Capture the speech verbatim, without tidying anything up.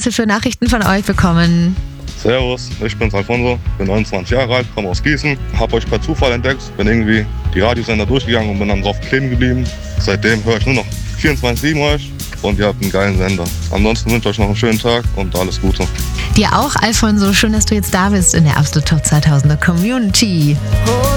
für Nachrichten von euch bekommen? Servus, ich bin's Alfonso, bin neunundzwanzig Jahre alt, komme aus Gießen, hab euch per Zufall entdeckt, bin irgendwie die Radiosender durchgegangen und bin dann drauf kleben geblieben. Seitdem höre ich nur noch vierundzwanzig sieben euch und ihr habt einen geilen Sender. Ansonsten wünsche ich euch noch einen schönen Tag und alles Gute. Dir auch, Alfonso. Schön, dass du jetzt da bist in der Absolut Top zweitausender Community.